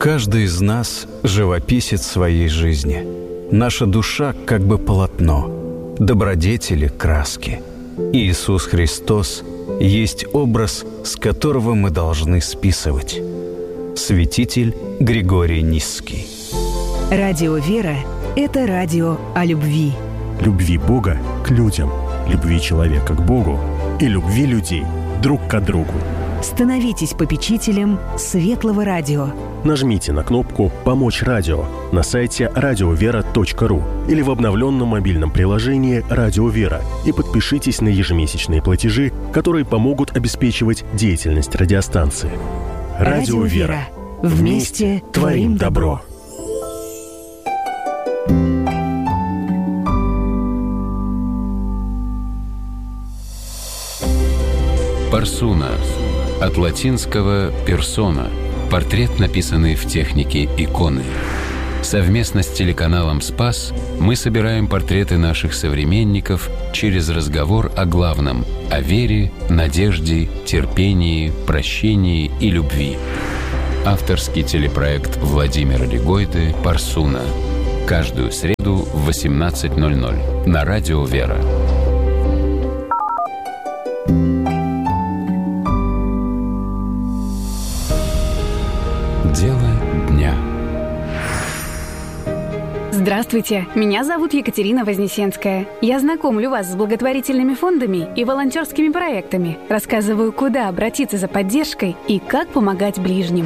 Каждый из нас живописец своей жизни. Наша душа как бы полотно, добродетели — краски. Иисус Христос есть образ, с которого мы должны списывать. Святитель Григорий Нисский. Радио «Вера» — это радио о любви. Любви Бога к людям, любви человека к Богу и любви людей друг к другу. Становитесь попечителем Светлого Радио. Нажмите на кнопку «Помочь радио» на сайте radiovera.ru или в обновленном мобильном приложении «Радио Вера» и подпишитесь на ежемесячные платежи, которые помогут обеспечивать деятельность радиостанции. Радио Вера. Вместе творим добро. Парсуна. От латинского «персона» – портрет, написанный в технике иконы. Совместно с телеканалом «Спас» мы собираем портреты наших современников через разговор о главном – о вере, надежде, терпении, прощении и любви. Авторский телепроект Владимира Легойды «Парсуна». Каждую среду в 18:00 на Радио «Вера». Дело дня. Здравствуйте, меня зовут Екатерина Вознесенская. Я знакомлю вас с благотворительными фондами и волонтерскими проектами, рассказываю, куда обратиться за поддержкой и как помогать ближним.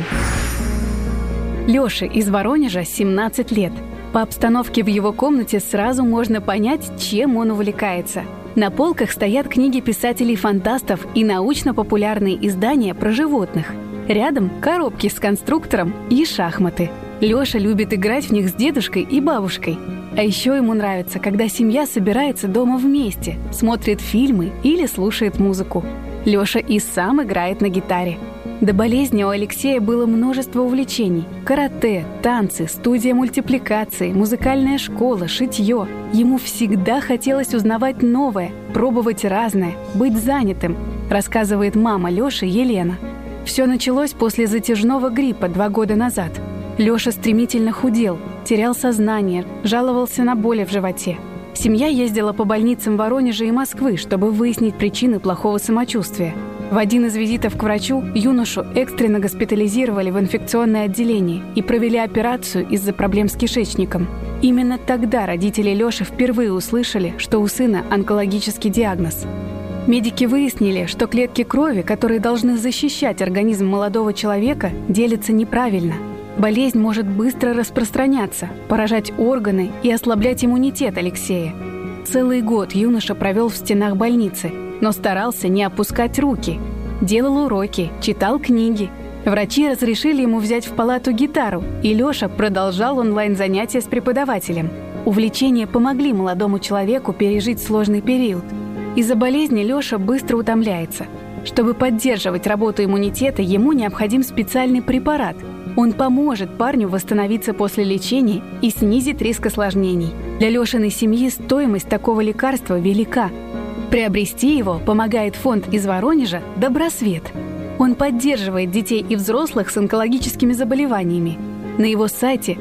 Лёше из Воронежа 17 лет. По обстановке в его комнате сразу можно понять, чем он увлекается. На полках стоят книги писателей-фантастов и научно-популярные издания про животных. Рядом коробки с конструктором и шахматы. Лёша любит играть в них с дедушкой и бабушкой. А еще ему нравится, когда семья собирается дома вместе, смотрит фильмы или слушает музыку. Лёша и сам играет на гитаре. До болезни у Алексея было множество увлечений. Карате, танцы, студия мультипликации, музыкальная школа, шитье. Ему всегда хотелось узнавать новое, пробовать разное, быть занятым, рассказывает мама Лёши Елена. Все началось после затяжного гриппа 2 года назад. Лёша стремительно худел, терял сознание, жаловался на боли в животе. Семья ездила по больницам Воронежа и Москвы, чтобы выяснить причины плохого самочувствия. В один из визитов к врачу юношу экстренно госпитализировали в инфекционное отделение и провели операцию из-за проблем с кишечником. Именно тогда родители Лёши впервые услышали, что у сына онкологический диагноз. Медики выяснили, что клетки крови, которые должны защищать организм молодого человека, делятся неправильно. Болезнь может быстро распространяться, поражать органы и ослаблять иммунитет Алексея. Целый год юноша провел в стенах больницы, но старался не опускать руки. Делал уроки, читал книги. Врачи разрешили ему взять в палату гитару, и Лёша продолжал онлайн-занятия с преподавателем. Увлечения помогли молодому человеку пережить сложный период. Из-за болезни Лёша быстро утомляется. Чтобы поддерживать работу иммунитета, ему необходим специальный препарат. Он поможет парню восстановиться после лечения и снизит риск осложнений. Для Лёшиной семьи стоимость такого лекарства велика. Приобрести его помогает фонд из Воронежа «Добросвет». Он поддерживает детей и взрослых с онкологическими заболеваниями. На его сайте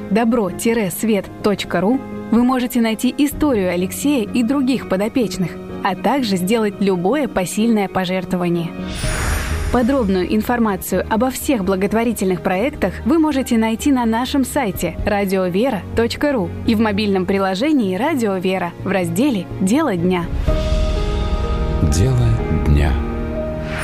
добро-свет.ру вы можете найти историю Алексея и других подопечных, а также сделать любое посильное пожертвование. Подробную информацию обо всех благотворительных проектах вы можете найти на нашем сайте radiovera.ru и в мобильном приложении «Радио Вера» в разделе «Дело дня». Дело дня.